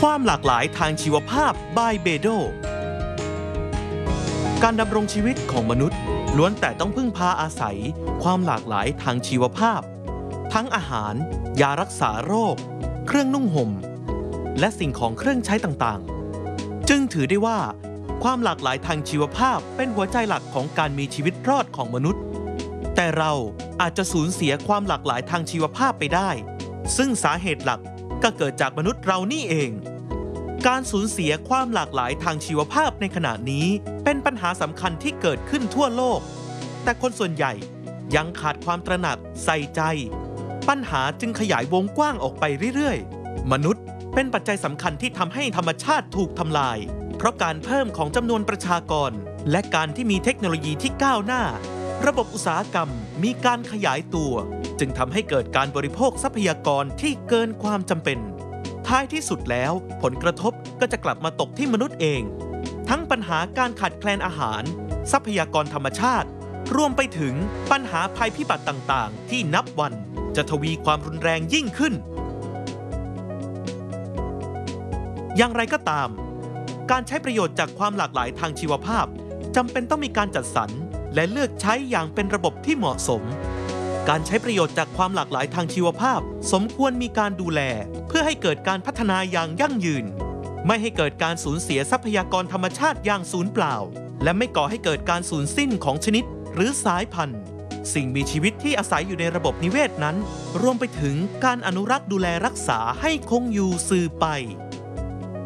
ความหลากหลายทางชีวภาพ by Bedo การดำรงชีวิตของมนุษย์ล้วนแต่ต้องพึ่งพาอาศัยความหลากหลายทางชีวภาพทั้งอาหารยารักษาโรคเครื่องนุ่งห่มและสิ่งของเครื่องใช้ต่างๆจึงถือได้ว่าความหลากหลายทางชีวภาพเป็นหัวใจหลักของการมีชีวิตรอดของมนุษย์แต่เราอาจจะสูญเสียความหลากหลายทางชีวภาพไปได้ซึ่งสาเหตุหลักก็เกิดจากมนุษย์เรานี่เองการสูญเสียความหลากหลายทางชีวภาพในขณะนี้เป็นปัญหาสำคัญที่เกิดขึ้นทั่วโลกแต่คนส่วนใหญ่ยังขาดความตระหนักใส่ใจปัญหาจึงขยายวงกว้างออกไปเรื่อยๆมนุษย์เป็นปัจจัยสำคัญที่ทำให้ธรรมชาติถูกทำลายเพราะการเพิ่มของจำนวนประชากรและการที่มีเทคโนโลยีที่ก้าวหน้าระบบอุตสาหกรรมมีการขยายตัวจึงทำให้เกิดการบริโภคทรัพยากรที่เกินความจำเป็นท้ายที่สุดแล้วผลกระทบก็จะกลับมาตกที่มนุษย์เองทั้งปัญหาการขาดแคลนอาหารทรัพยากรธรรมชาติรวมไปถึงปัญหาภัยพิบัติต่างๆที่นับวันจะทวีความรุนแรงยิ่งขึ้นอย่างไรก็ตามการใช้ประโยชน์จากความหลากหลายทางชีวภาพจำเป็นต้องมีการจัดสรรและเลือกใช้อย่างเป็นระบบที่เหมาะสมการใช้ประโยชน์จากความหลากหลายทางชีวภาพสมควรมีการดูแลเพื่อให้เกิดการพัฒนาอย่างยั่งยืนไม่ให้เกิดการสูญเสียทรัพยากรธรรมชาติอย่างสูญเปล่าและไม่ก่อให้เกิดการสูญสิ้นของชนิดหรือสายพันธุ์สิ่งมีชีวิตที่อาศัยอยู่ในระบบนิเวศนั้นรวมไปถึงการอนุรักษ์ดูแลรักษาให้คงอยู่สืบไป